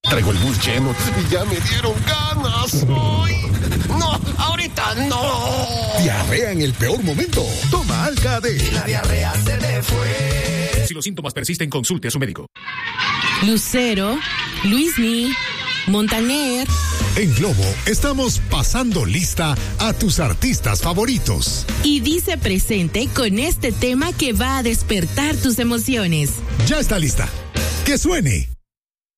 Traigo el bus lleno y ya me dieron ganas. ¡Ay! ¡No! ¡Ahorita no! Diarrea en el peor momento. Toma Alka-D. Y la diarrea se me fue. Si los síntomas persisten, consulte a su médico. Lucero, Luismi, Montaner. En Globo estamos pasando lista a tus artistas favoritos. Y dice presente con este tema que va a despertar tus emociones. Ya está lista. ¡Que suene!